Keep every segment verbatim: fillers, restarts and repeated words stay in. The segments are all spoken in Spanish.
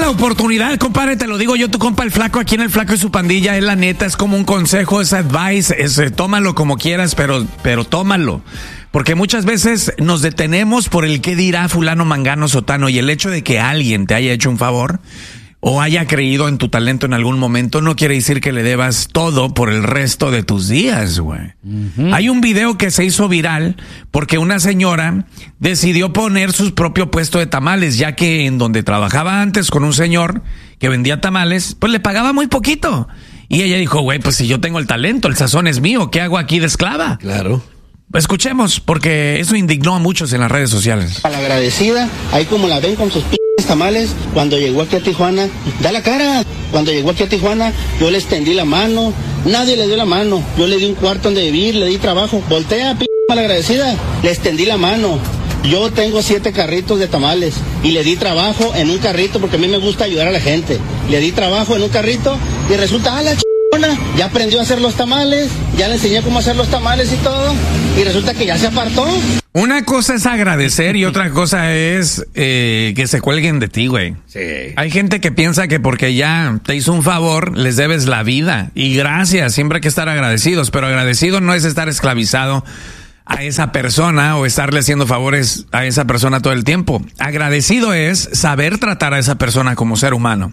la oportunidad, compadre, te lo digo yo, tu compa el Flaco, aquí en el Flaco y su pandilla, es la neta, es como un consejo, es advice, es, eh, tómalo como quieras, pero, pero tómalo. Porque muchas veces nos detenemos por el qué dirá fulano, mangano, sotano, y el hecho de que alguien te haya hecho un favor o haya creído en tu talento en algún momento no quiere decir que le debas todo por el resto de tus días, güey. Uh-huh. Hay un video que se hizo viral porque una señora decidió poner su propio puesto de tamales, ya que en donde trabajaba antes con un señor que vendía tamales, pues le pagaba muy poquito. Y ella dijo, güey, pues si yo tengo el talento, el sazón es mío, ¿qué hago aquí de esclava? Claro. Escuchemos, porque eso indignó a muchos en las redes sociales. Para la agradecida, ahí como la ven con sus p*** tamales, cuando llegó aquí a Tijuana, da la cara. Cuando llegó aquí a Tijuana, yo le extendí la mano, nadie le dio la mano, yo le di un cuarto donde vivir, le di trabajo, voltea, p*** malagradecida, le extendí la mano. Yo tengo siete carritos de tamales y le di trabajo en un carrito porque a mí me gusta ayudar a la gente. Le di trabajo en un carrito y resulta, ah, la ch... ya aprendió a hacer los tamales, ya le enseñé cómo hacer los tamales y todo, y resulta que ya se apartó. Una cosa es agradecer y otra cosa es eh, que se cuelguen de ti, güey. Sí. Hay gente que piensa que porque ya te hizo un favor, les debes la vida. Y gracias, siempre hay que estar agradecidos, pero agradecido no es estar esclavizado a esa persona o estarle haciendo favores a esa persona todo el tiempo. Agradecido es saber tratar a esa persona como ser humano.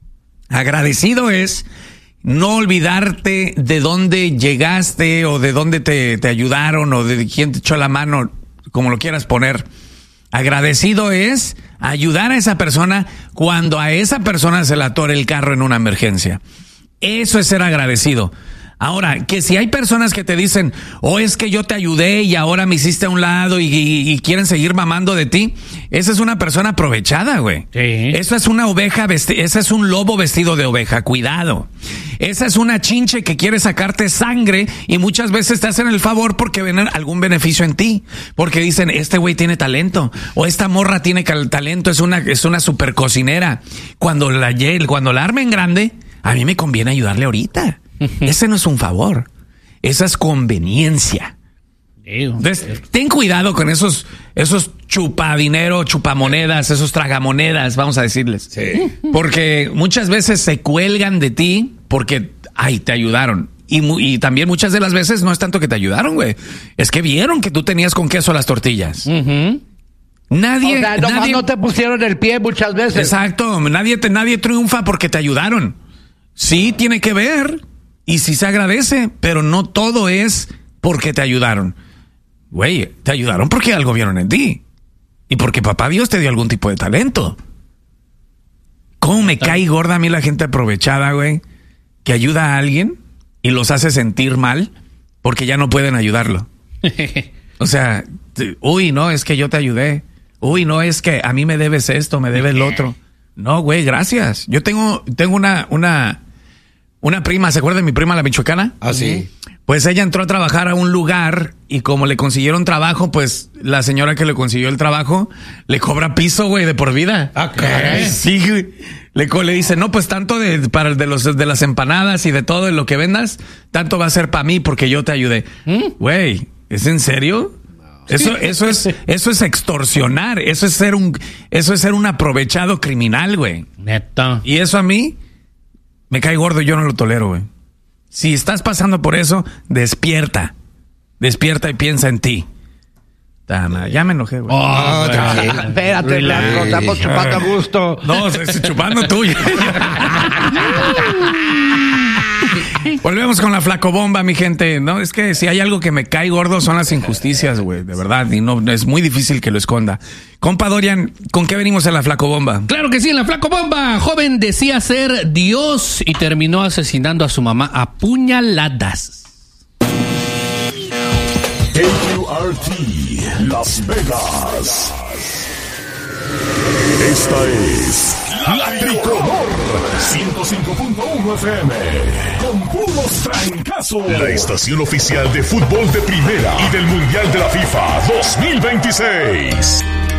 Agradecido es no olvidarte de dónde llegaste o de dónde te, te ayudaron o de quién te echó la mano, como lo quieras poner. Agradecido es ayudar a esa persona cuando a esa persona se le atore el carro en una emergencia. Eso es ser agradecido. Ahora, que si hay personas que te dicen, oh, es que yo te ayudé y ahora me hiciste a un lado y, y, y quieren seguir mamando de ti, esa es una persona aprovechada, güey. Sí. Eso es una oveja, vesti- ese es un lobo vestido de oveja, cuidado. Esa es una chinche que quiere sacarte sangre y muchas veces te hacen el favor porque ven algún beneficio en ti. Porque dicen, este güey tiene talento o esta morra tiene talento, es una, es una super cocinera. Cuando la, cuando la armen grande, a mí me conviene ayudarle ahorita. Ese no es un favor, esa es conveniencia. Entonces, ten cuidado con esos, esos chupadinero, chupamonedas, esos tragamonedas, vamos a decirles. Sí. Porque muchas veces se cuelgan de ti porque, ay, te ayudaron. Y, y también muchas de las veces no es tanto que te ayudaron, güey. Es que vieron que tú tenías con queso las tortillas. Uh-huh. Nadie, o sea, no, nadie no te pusieron el pie muchas veces. Exacto, nadie, te, nadie triunfa porque te ayudaron. Sí, tiene que ver. Y sí se agradece, pero no todo es porque te ayudaron. Güey, te ayudaron porque algo vieron en ti. Y porque papá Dios te dio algún tipo de talento. ¿Cómo me cae gorda a mí la gente aprovechada, güey? Que ayuda a alguien y los hace sentir mal porque ya no pueden ayudarlo. O sea, te, uy, no, es que yo te ayudé. Uy, no, es que a mí me debes esto, me debes lo otro. No, güey, gracias. Yo tengo, tengo una... una Una prima, ¿se acuerda de mi prima la michoacana? Ah, sí. Pues ella entró a trabajar a un lugar y como le consiguieron trabajo, pues la señora que le consiguió el trabajo le cobra piso, güey, de por vida. Ah, caray. Sí, güey. Le, le dice, no, pues tanto de para de los de las empanadas y de todo lo que vendas, tanto va a ser para mí porque yo te ayudé. Güey, ¿Mm? ¿Es en serio? Eso, eso es, eso es extorsionar, eso es ser un, eso es ser un aprovechado criminal, güey. Neta. Y eso a mí me cae gordo y yo no lo tolero, güey. Si estás pasando por eso, despierta. Despierta y piensa en ti. Tama, ya me enojé, güey. Oh, espérate, Blanco, estamos chupando a gusto. No, estoy chupando tuyo. Volvemos con la flacobomba, mi gente. No, es que si hay algo que me cae gordo son las injusticias, güey, de verdad. Y no, es muy difícil que lo esconda. Compa Dorian, ¿con qué venimos en la flacobomba? Claro que sí, en la flacobomba. Joven decía ser Dios y terminó asesinando a su mamá a puñaladas. A Q R T, Las Vegas. Esta es La Tricolor ciento cinco punto uno F M. Con puros trancazos. La estación oficial de fútbol de primera y del Mundial de la FIFA dos mil veintiséis.